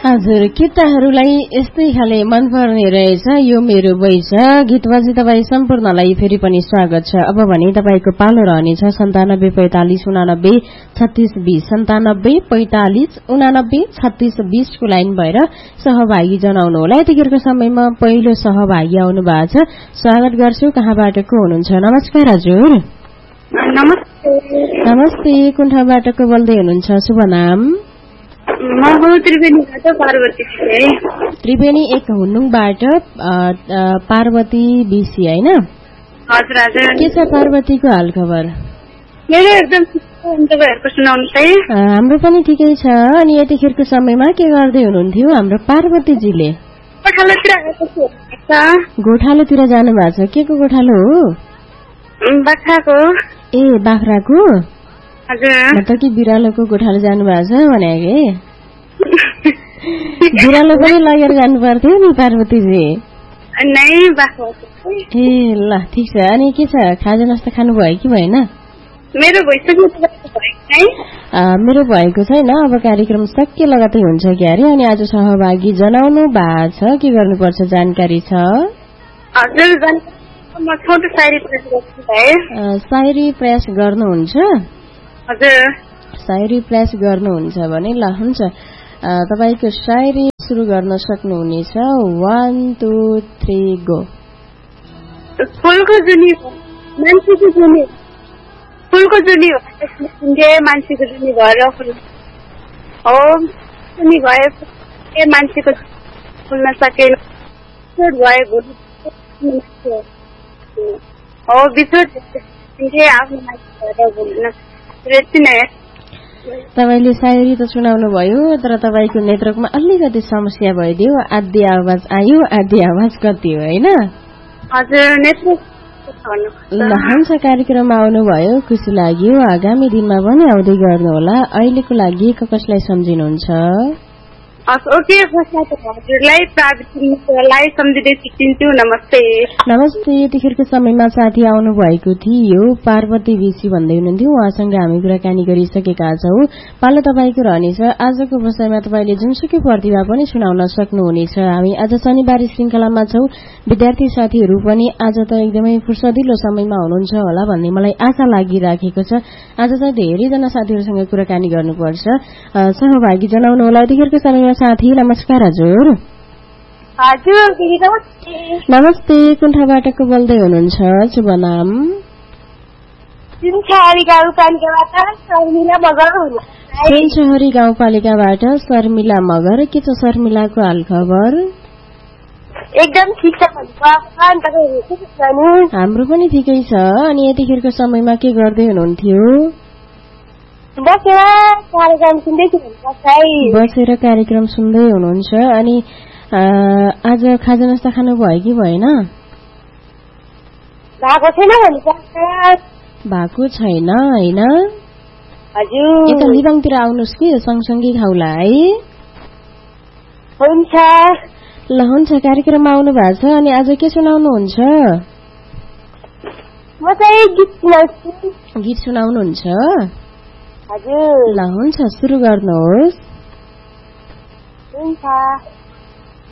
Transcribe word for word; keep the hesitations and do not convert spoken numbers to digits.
हजुर, केटाहरूलाई यस्तै खाले मनपर्ने रहेछ यो मेरो बैछ। गीतबाजी तपाईँ सम्पूर्णलाई फेरि पनि स्वागत छ। अब भने तपाईँको पालो रहनेछ सन्तानब्बे पैंतालिस उनानब्बे छत्तीस बीस सन्तानब्बे पैंतालिस उनानब्बे छत्तीस बीसको लाइन भएर सहभागी जनाउनु होला। यतिखेरको समयमा पहिलो सहभागी आउनु भएको छ, स्वागत गर्छु। कहाँबाट को हुनुहुन्छ? नमस्कार हजुर। नमस्ते। नमस्ते, कुन ठाउँबाट को बोल्दै हुनुहुन्छ? शुभ नाम? म हो त्रिवेणीबाट पार्वती। त्रिवेणी एक हुनुङबाट पार्वती बिसी हैन? हजुर हजुर। के छ पार्वतीको हाल खबर? मेरो एकदम तपाईँहरूको सुनाउनुहोस् है। हाम्रो पनि ठिकै छ। अनि यतिखेरको समयमा के गर्दै हुनुहुन्थ्यो हाम्रो पार्वतीजीले? गोठालोतिर आएको छु। गोठालोतिर जानु भएको छ? के को गोठालो हो? बाख्राको। ए बाख्राको? हजुर। म त कि बिरालोको गोठालो जानु भएको छ भने के बिरालो पनि लगेर जानु पर्थ्यो नि पार्वतीजी। ए ल ठिक छ। अनि के छ, खाजा नास्ता खानु भयो कि भएन? मेरो भइसक्यो। मेरो भएको छैन। अब कार्यक्रम सकिए लगतै हुन्छ कि अरे। अनि आज सहभागी जनाउनु भएको छ, के गर्नुपर्छ जानकारी छ? हजुर, म छोटो शायरी प्रयास गर्छु। शायरी प्रयास गर्नुहुन्छ? हजुर। शायरी प्रयास गर्नुहुन्छ भने ल हुन्छ, तपाईको शायरी सुरु गर्न सक्नुहुनेछ। One two three go. फुलको जुनी मान्छेको जुनी फुलको जुनी मान्छेको जुनी भएर हो जुनी भए मान्छेको फुल्न सकेन भए हो बिछोड आफ्नो मान्छे भएर भुल्न। तपाईले शायरी त सुनाउनु भयो, तर तपाईको नेटवर्कमा अलिकति समस्या भइदियो। आधी आवाज आयो, आधी आवाज कति हो हैन? हजुर, नेटवर्क ल हुन्छ, कार्यक्रममा आउनुभयो, खुसी लाग्यो। आगामी दिनमा पनि आउँदै गर्नु होला। अहिलेको लागि कसलाई सम्झिनुहुन्छ? ओके, हजुरलाई प्राविधिकलाई सम्झिँदै सिक्छु। नमस्ते। नमस्ते। यतिखेरको समयमा साथी आउनु भएको थियो, पार्वती बिसी भन्दै हुनुहुन्थ्यो। उहाँसँग हामी कुराकानी गरिसकेका छौं। पालो तपाईँको रहनेछ। आजको विषयमा तपाईँले जुनसुकै प्रतिभा पनि सुनाउन सक्नुहुनेछ। हामी आज शनिबार श्रृंखलामा छौं। विद्यार्थी साथीहरू पनि आज त एकदमै फुर्सदिलो समयमा हुनुहुन्छ होला भन्ने मलाई आशा लागिराखेको छ। आज चाहिँ धेरैजना साथीहरूसँग कुराकानी गर्नुपर्छ। सहभागी जनाउनु होला। यतिखेरको समयमा साथी नमस्कार हजुर। हजुर नमस्ते। नमस्ते, कुन ठाउँबाट को बोल्दै हुनुहुन्छ? शुभ नाम? सुनचहरी गाउँपालिकाबाट शर्मिला मगर हुनुहुन्छ। सुनचहरी गाउँपालिकाबाट शर्मिला मगर। के छ शर्मिलाको हाल खबर? एकदम ठिक छ। हाम्रो पनि ठिकै छ। अनि यतिखेरको समयमा के गर्दै हुनुहुन्थ्यो? बसेर कार्यक्रम सुन्दै बसेर कार्यक्रम सुन्दै हुनुहुन्छ। अनि आज खाजा नास्ता खानु भयो कि भएन? भएको छैन भएको छैन हैन? हजुर। यता लिबाङतिर आउनुहोस् कि सँगसँगै खाउला है। हुन्छ ल हुन्छ, कार्यक्रममा आउनु भएको छ। अनि आज के सुनाउनुहुन्छ? म चाहिँ गीत सुनाउँछु। गीत सुनाउनुहुन्छ? हजुर। ल हुन्छ, सुरु गर्नुहोस्। हुन्छ।